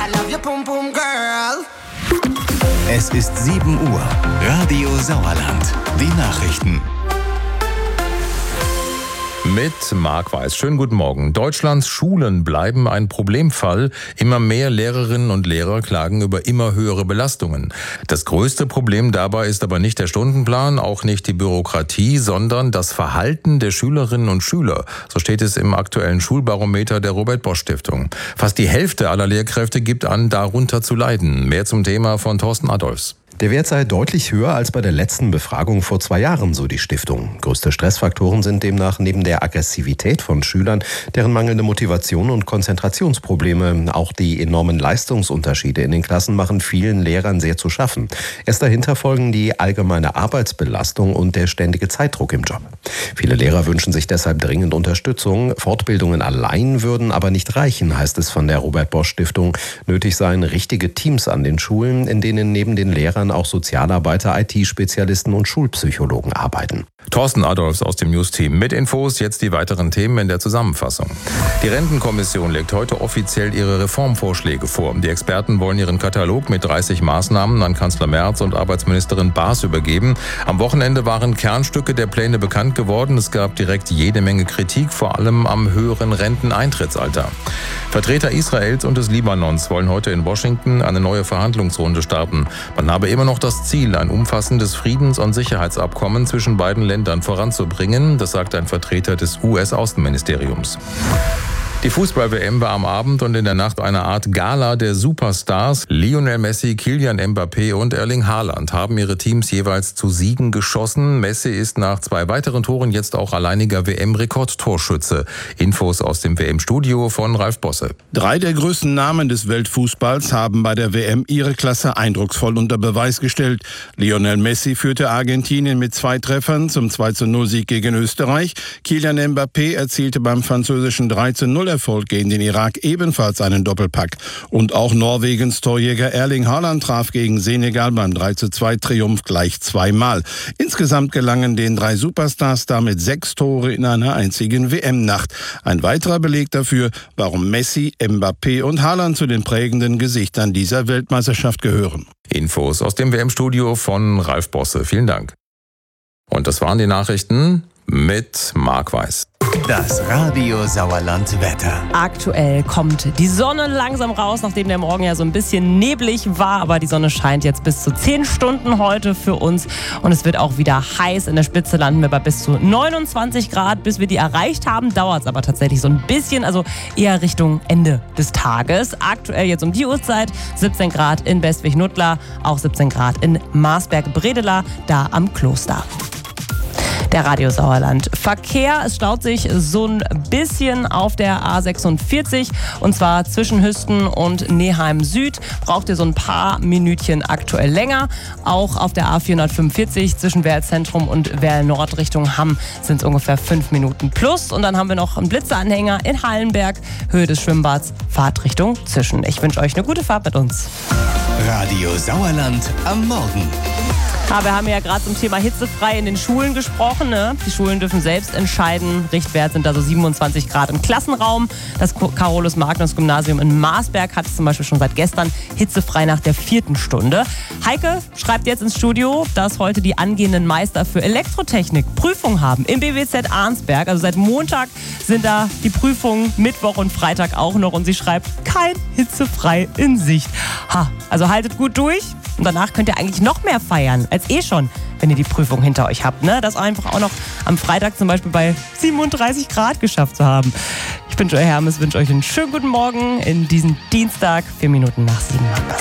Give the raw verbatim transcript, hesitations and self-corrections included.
I love your pum pum girl. Es ist sieben Uhr. Radio Sauerland. Die Nachrichten. Mit Marc Weiß. Schönen guten Morgen. Deutschlands Schulen bleiben ein Problemfall. Immer mehr Lehrerinnen und Lehrer klagen über immer höhere Belastungen. Das größte Problem dabei ist aber nicht der Stundenplan, auch nicht die Bürokratie, sondern das Verhalten der Schülerinnen und Schüler. So steht es im aktuellen Schulbarometer der Robert-Bosch-Stiftung. Fast die Hälfte aller Lehrkräfte gibt an, darunter zu leiden. Mehr zum Thema von Thorsten Adolfs. Der Wert sei deutlich höher als bei der letzten Befragung vor zwei Jahren, so die Stiftung. Größte Stressfaktoren sind demnach neben der Aggressivität von Schülern, deren mangelnde Motivation und Konzentrationsprobleme. Auch die enormen Leistungsunterschiede in den Klassen machen vielen Lehrern sehr zu schaffen. Erst dahinter folgen die allgemeine Arbeitsbelastung und der ständige Zeitdruck im Job. Viele Lehrer wünschen sich deshalb dringend Unterstützung. Fortbildungen allein würden aber nicht reichen, heißt es von der Robert-Bosch-Stiftung. Nötig seien richtige Teams an den Schulen, in denen neben den Lehrern auch Sozialarbeiter, I T-Spezialisten und Schulpsychologen arbeiten. Thorsten Adolfs aus dem News-Team mit Infos, jetzt die weiteren Themen in der Zusammenfassung. Die Rentenkommission legt heute offiziell ihre Reformvorschläge vor. Die Experten wollen ihren Katalog mit dreißig Maßnahmen an Kanzler Merz und Arbeitsministerin Baas übergeben. Am Wochenende waren Kernstücke der Pläne bekannt geworden. Es gab direkt jede Menge Kritik, vor allem am höheren Renteneintrittsalter. Vertreter Israels und des Libanons wollen heute in Washington eine neue Verhandlungsrunde starten. Man habe immer noch das Ziel, ein umfassendes Friedens- und Sicherheitsabkommen zwischen beiden Ländern voranzubringen. Das sagt ein Vertreter des U S-Außenministeriums. Die Fußball-W M war am Abend und in der Nacht eine Art Gala der Superstars. Lionel Messi, Kylian Mbappé und Erling Haaland haben ihre Teams jeweils zu Siegen geschossen. Messi ist nach zwei weiteren Toren jetzt auch alleiniger W M-Rekordtorschütze. Infos aus dem W M-Studio von Ralf Bosse. Drei der größten Namen des Weltfußballs haben bei der W M ihre Klasse eindrucksvoll unter Beweis gestellt. Lionel Messi führte Argentinien mit zwei Treffern zum zwei zu null Sieg gegen Österreich. Kylian Mbappé erzielte beim französischen drei zu null Erfolg gegen den Irak ebenfalls einen Doppelpack. Und auch Norwegens Torjäger Erling Haaland traf gegen Senegal beim drei zu zwei Triumph gleich zweimal. Insgesamt gelangen den drei Superstars damit sechs Tore in einer einzigen W M-Nacht. Ein weiterer Beleg dafür, warum Messi, Mbappé und Haaland zu den prägenden Gesichtern dieser Weltmeisterschaft gehören. Infos aus dem W M-Studio von Ralf Bosse. Vielen Dank. Und das waren die Nachrichten mit Marc Weiß. Das Radio Sauerland Wetter. Aktuell kommt die Sonne langsam raus, nachdem der Morgen ja so ein bisschen neblig war. Aber die Sonne scheint jetzt bis zu zehn Stunden heute für uns. Und es wird auch wieder heiß. In der Spitze landen wir bei bis zu neunundzwanzig Grad. Bis wir die erreicht haben, dauert es aber tatsächlich so ein bisschen. Also eher Richtung Ende des Tages. Aktuell jetzt um die Uhrzeit siebzehn Grad in Bestwig-Nuttlar. Auch siebzehn Grad in Marsberg-Bredela, da am Kloster. Der Radio Sauerland. Verkehr, es staut sich so ein bisschen auf der A sechsundvierzig und zwar zwischen Hüsten und Neheim Süd. Braucht ihr so ein paar Minütchen aktuell länger. Auch auf der A vierhundertfünfundvierzig zwischen Werl Zentrum und Werl Nord Richtung Hamm sind es ungefähr fünf Minuten plus. Und dann haben wir noch einen Blitzeranhänger in Hallenberg, Höhe des Schwimmbads, Fahrtrichtung Zischen. Ich wünsche euch eine gute Fahrt mit uns. Radio Sauerland am Morgen. Ja, wir haben ja gerade zum Thema hitzefrei in den Schulen gesprochen. Ne? Die Schulen dürfen selbst entscheiden. Richtwert sind da so siebenundzwanzig Grad im Klassenraum. Das Carolus-Magnus-Gymnasium in Marsberg hat es zum Beispiel schon seit gestern hitzefrei nach der vierten Stunde. Heike schreibt jetzt ins Studio, dass heute die angehenden Meister für Elektrotechnik Prüfung haben im B W Z Arnsberg. Also seit Montag sind da die Prüfungen, Mittwoch und Freitag auch noch. Und sie schreibt, kein hitzefrei in Sicht. Ha, also haltet gut durch. Und danach könnt ihr eigentlich noch mehr feiern als eh schon, wenn ihr die Prüfung hinter euch habt. Ne? Das einfach auch noch am Freitag zum Beispiel bei siebenunddreißig Grad geschafft zu haben. Ich bin Joy Hermes, wünsche euch einen schönen guten Morgen in diesem Dienstag, vier Minuten nach sieben.